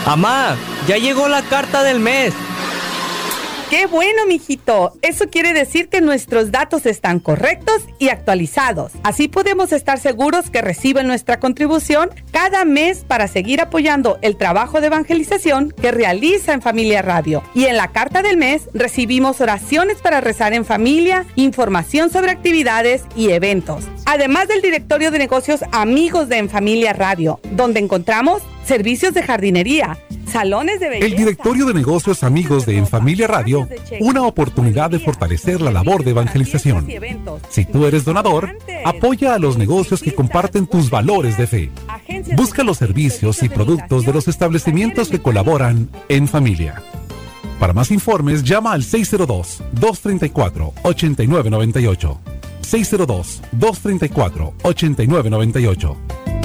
Amá, ya llegó la carta del mes. ¡Qué bueno, mijito! Eso quiere decir que nuestros datos están correctos y actualizados. Así podemos estar seguros que reciben nuestra contribución cada mes para seguir apoyando el trabajo de evangelización que realiza en Familia Radio. Y en la carta del mes recibimos oraciones para rezar en familia, información sobre actividades y eventos. Además del directorio de negocios Amigos de En Familia Radio, donde encontramos servicios de jardinería, salones de belleza. El directorio de negocios Amigos de En Familia Radio, una oportunidad de fortalecer la labor de evangelización. Si tú eres donador, apoya a los negocios que comparten tus valores de fe. Busca los servicios y productos de los establecimientos que colaboran en familia. Para más informes, llama al 602-234-8998. 602-234-8998.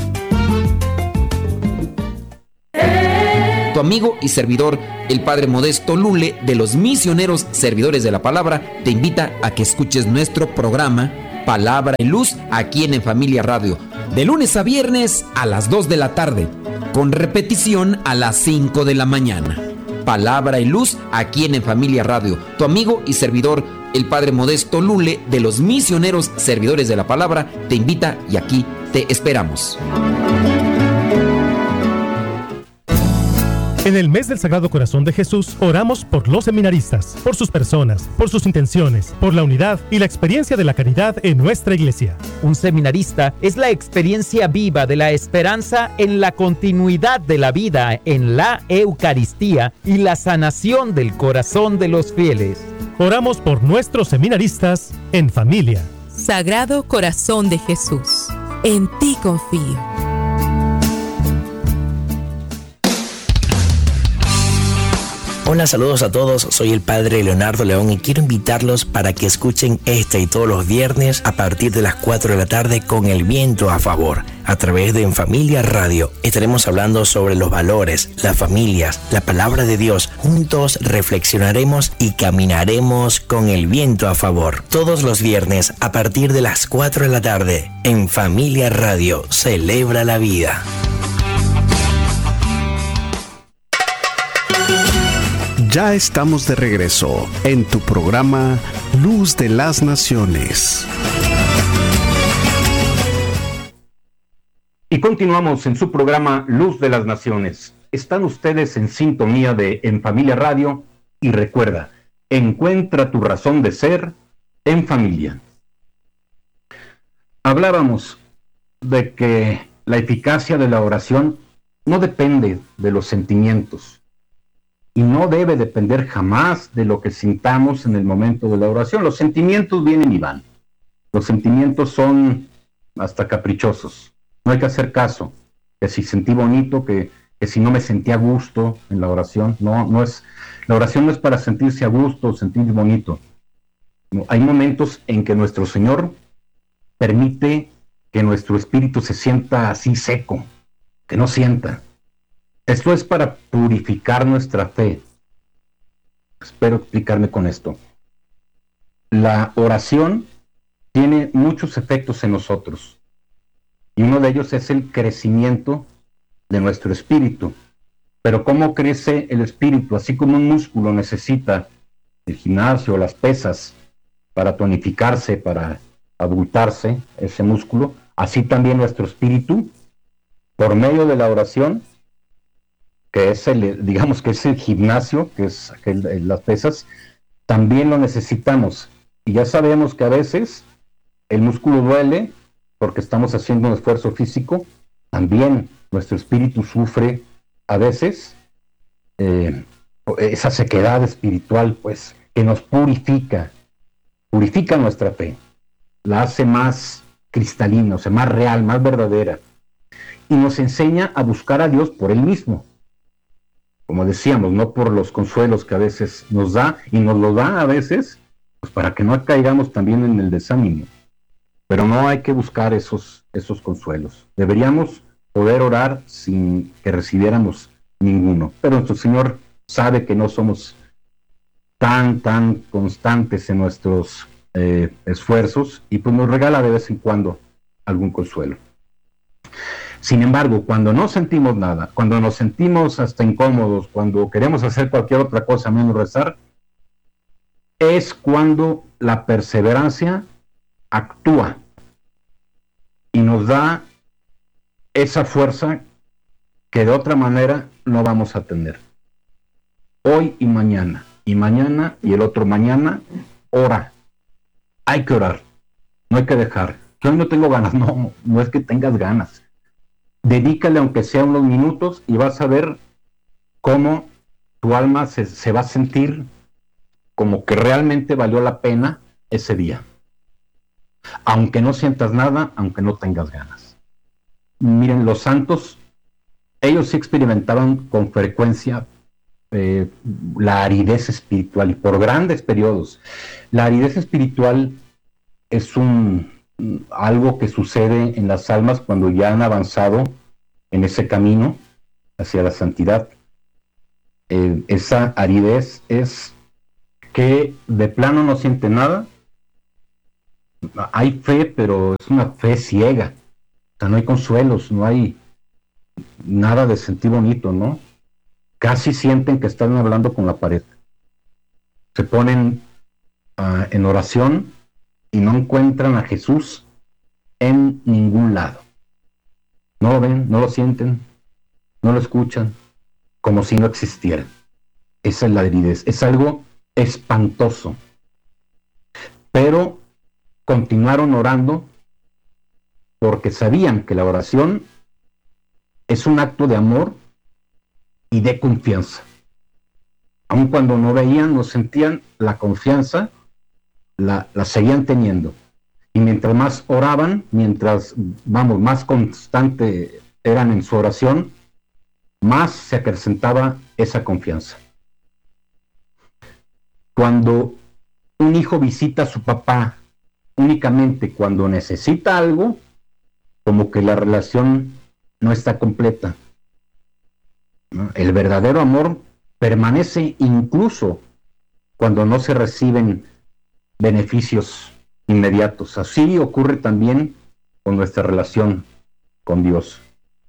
Tu amigo y servidor, el Padre Modesto Lule, de los Misioneros Servidores de la Palabra, te invita a que escuches nuestro programa Palabra y Luz aquí en Familia Radio, de lunes a viernes a las 2 de la tarde, con repetición a las 5 de la mañana. Palabra y Luz aquí en Familia Radio. Tu amigo y servidor, el Padre Modesto Lule, de los Misioneros Servidores de la Palabra, te invita y aquí te esperamos. En el mes del Sagrado Corazón de Jesús, oramos por los seminaristas, por sus personas, por sus intenciones, por la unidad y la experiencia de la caridad en nuestra iglesia. Un seminarista es la experiencia viva de la esperanza en la continuidad de la vida en la Eucaristía y la sanación del corazón de los fieles. Oramos por nuestros seminaristas en familia. Sagrado Corazón de Jesús, en ti confío. Hola, saludos a todos, soy el Padre Leonardo León y quiero invitarlos para que escuchen este y todos los viernes a partir de las 4 de la tarde con El Viento a Favor. A través de En Familia Radio estaremos hablando sobre los valores, las familias, la palabra de Dios. Juntos reflexionaremos y caminaremos con el viento a favor. Todos los viernes a partir de las 4 de la tarde en Familia Radio. Celebra la vida. Ya estamos de regreso en tu programa Luz de las Naciones. Y continuamos en su programa Luz de las Naciones. Están ustedes en sintonía de En Familia Radio y recuerda, encuentra tu razón de ser en familia. Hablábamos de que la eficacia de la oración no depende de los sentimientos. Y no debe depender jamás de lo que sintamos en el momento de la oración. Los sentimientos vienen y van. Los sentimientos son hasta caprichosos. No hay que hacer caso. Que si sentí bonito, que si no me sentí a gusto en la oración. No es. La oración no es para sentirse a gusto o sentir bonito. No, hay momentos en que nuestro Señor permite que nuestro espíritu se sienta así seco, que no sienta. Esto es para purificar nuestra fe. Espero explicarme con esto. La oración tiene muchos efectos en nosotros. Y uno de ellos es el crecimiento de nuestro espíritu. Pero ¿cómo crece el espíritu? Así como un músculo necesita el gimnasio, las pesas, para tonificarse, para abultarse ese músculo, así también nuestro espíritu, por medio de la oración, que es digamos que es el gimnasio, que es las pesas, también lo necesitamos. Y ya sabemos que a veces el músculo duele porque estamos haciendo un esfuerzo físico. También nuestro espíritu sufre a veces esa sequedad espiritual, pues, que nos purifica nuestra fe, la hace más cristalina, o sea, más real, más verdadera, y nos enseña a buscar a Dios por Él mismo. Como decíamos, no por los consuelos que a veces nos da, y nos lo da a veces, pues para que no caigamos también en el desánimo. Pero no hay que buscar esos consuelos. Deberíamos poder orar sin que recibiéramos ninguno. Pero nuestro Señor sabe que no somos tan constantes en nuestros esfuerzos, y pues nos regala de vez en cuando algún consuelo. Sin embargo, cuando no sentimos nada, cuando nos sentimos hasta incómodos, cuando queremos hacer cualquier otra cosa menos rezar, es cuando la perseverancia actúa y nos da esa fuerza que de otra manera no vamos a tener. Hoy y mañana y el otro mañana, ora. Hay que orar, no hay que dejar. Que hoy no tengo ganas, no es que tengas ganas. Dedícale aunque sea unos minutos y vas a ver cómo tu alma se va a sentir como que realmente valió la pena ese día. Aunque no sientas nada, aunque no tengas ganas. Miren, los santos, ellos sí experimentaban con frecuencia la aridez espiritual, y por grandes periodos. La aridez espiritual es algo que sucede en las almas cuando ya han avanzado en ese camino hacia la santidad. Esa aridez es que de plano no siente nada. Hay fe, pero es una fe ciega. O sea, no hay consuelos, no hay nada de sentir bonito, ¿no? Casi sienten que están hablando con la pared. Se ponen en oración y no encuentran a Jesús en ningún lado. No lo ven, no lo sienten, no lo escuchan, como si no existiera. Esa es la aridez, es algo espantoso. Pero continuaron orando porque sabían que la oración es un acto de amor y de confianza. Aun cuando no veían, no sentían, la confianza la seguían teniendo. Y mientras más oraban, más constante eran en su oración, más se acrecentaba esa confianza. Cuando un hijo visita a su papá únicamente cuando necesita algo, como que la relación no está completa. El verdadero amor permanece incluso cuando no se reciben beneficios inmediatos. Así ocurre también con nuestra relación con Dios.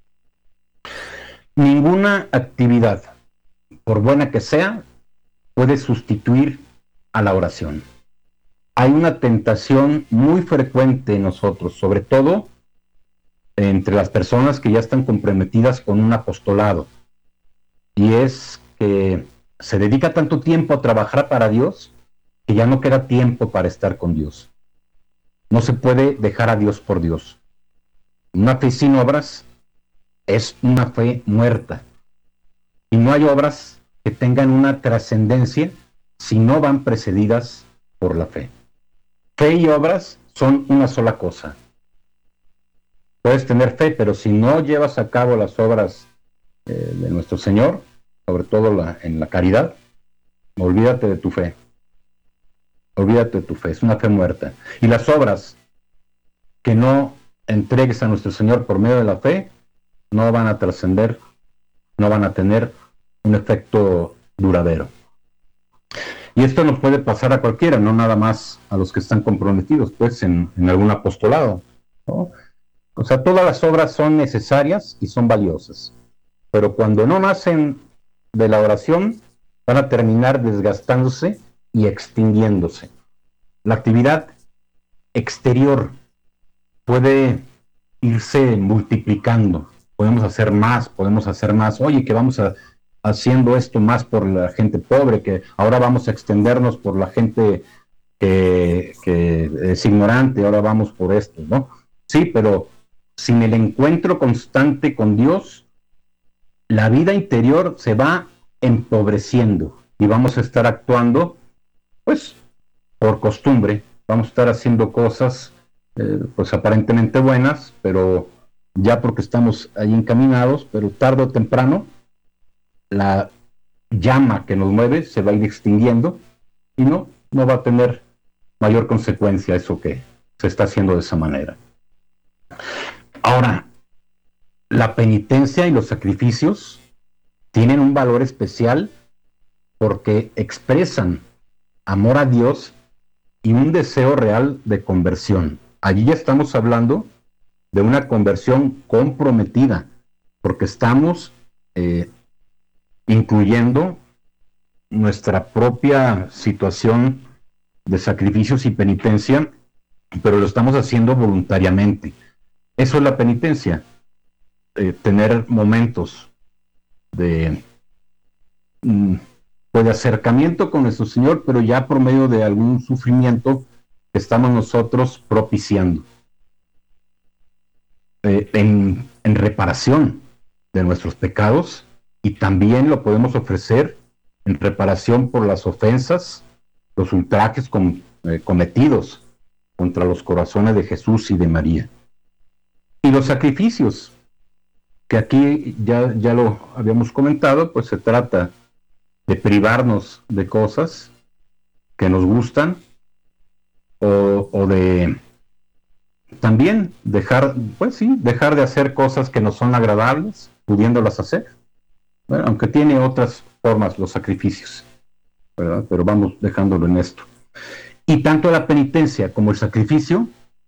Ninguna actividad, por buena que sea, puede sustituir a la oración. Hay una tentación muy frecuente en nosotros, sobre todo entre las personas que ya están comprometidas con un apostolado. Y es que se dedica tanto tiempo a trabajar para Dios que ya no queda tiempo para estar con Dios. No se puede dejar a Dios por Dios. Una fe sin obras es una fe muerta. Y no hay obras que tengan una trascendencia si no van precedidas por la fe. Fe y obras son una sola cosa. Puedes tener fe, pero si no llevas a cabo las obras de nuestro Señor, sobre todo en la caridad, olvídate de tu fe. Olvídate de tu fe, es una fe muerta. Y las obras que no entregues a nuestro Señor por medio de la fe, no van a trascender, no van a tener un efecto duradero. Y esto nos puede pasar a cualquiera, no nada más a los que están comprometidos, pues, en algún apostolado, ¿no? O sea, todas las obras son necesarias y son valiosas, pero cuando no nacen de la oración, van a terminar desgastándose y extinguiéndose. La actividad exterior puede irse multiplicando, podemos hacer más. Oye, que vamos haciendo esto más por la gente pobre, que ahora vamos a extendernos por la gente que es ignorante, ahora vamos por esto, ¿no? Sí, pero sin el encuentro constante con Dios, la vida interior se va empobreciendo y vamos a estar actuando, pues, por costumbre. Vamos a estar haciendo cosas, pues, aparentemente buenas, pero ya porque estamos ahí encaminados, pero tarde o temprano, la llama que nos mueve se va a ir extinguiendo y no va a tener mayor consecuencia eso que se está haciendo de esa manera. Ahora, la penitencia y los sacrificios tienen un valor especial porque expresan amor a Dios y un deseo real de conversión. Allí ya estamos hablando de una conversión comprometida, porque estamos incluyendo nuestra propia situación de sacrificios y penitencia, pero lo estamos haciendo voluntariamente. Eso es la penitencia, tener momentos de acercamiento con nuestro Señor, pero ya por medio de algún sufrimiento que estamos nosotros propiciando, en reparación de nuestros pecados, y también lo podemos ofrecer en reparación por las ofensas, los ultrajes cometidos contra los corazones de Jesús y de María. Y los sacrificios, que aquí ya lo habíamos comentado, pues se trata de privarnos de cosas que nos gustan, o de también dejar de hacer cosas que nos son agradables, pudiéndolas hacer. Bueno, aunque tiene otras formas los sacrificios, ¿verdad? Pero vamos dejándolo en esto. Y tanto la penitencia como el sacrificio,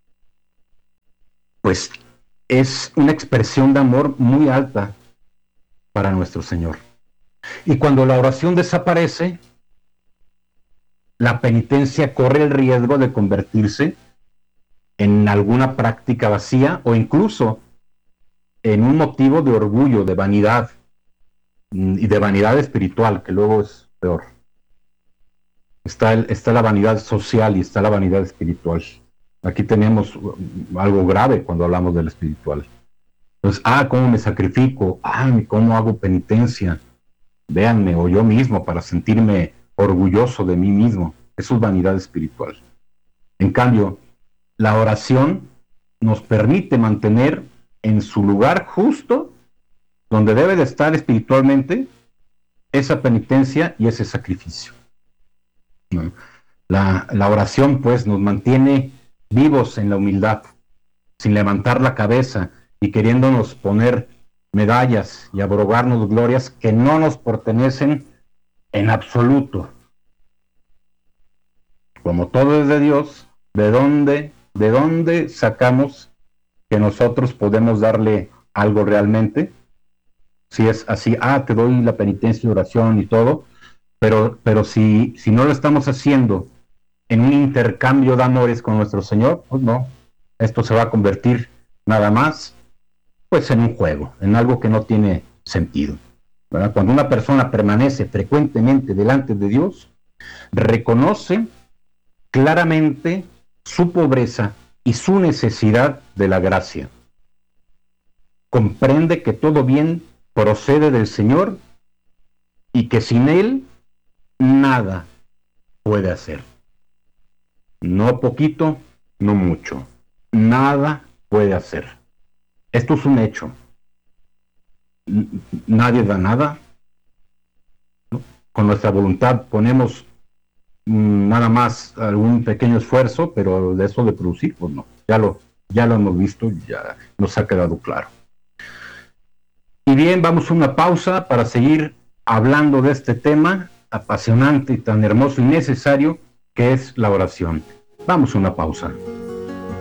pues es una expresión de amor muy alta para nuestro Señor. Y cuando la oración desaparece, la penitencia corre el riesgo de convertirse en alguna práctica vacía, o incluso en un motivo de orgullo, de vanidad, y de vanidad espiritual, que luego es peor. Está la vanidad social y está la vanidad espiritual. Aquí tenemos algo grave cuando hablamos del espiritual. Entonces, ¿cómo me sacrifico? ¿Cómo hago penitencia? Véanme, o yo mismo, para sentirme orgulloso de mí mismo. Eso es vanidad espiritual. En cambio, la oración nos permite mantener en su lugar justo, donde debe de estar espiritualmente, esa penitencia y ese sacrificio. La oración, pues, nos mantiene vivos en la humildad, sin levantar la cabeza y queriéndonos poner medallas y abrogarnos glorias que no nos pertenecen en absoluto. Como todo es de Dios, ¿de dónde sacamos que nosotros podemos darle algo realmente? Si es así, te doy la penitencia y oración y todo, pero si no lo estamos haciendo en un intercambio de amores con nuestro Señor, pues no, esto se va a convertir nada más pues en un juego, en algo que no tiene sentido, ¿verdad? Cuando una persona permanece frecuentemente delante de Dios, reconoce claramente su pobreza y su necesidad de la gracia. Comprende que todo bien procede del Señor y que sin Él nada puede hacer. No poquito, no mucho. Nada puede hacer. Esto es un hecho. Nadie da nada. Con nuestra voluntad ponemos nada más algún pequeño esfuerzo, pero de eso de producir, pues no. Ya lo hemos visto, ya nos ha quedado claro. Y bien, vamos a una pausa para seguir hablando de este tema apasionante y tan hermoso y necesario que es la oración. Vamos a una pausa.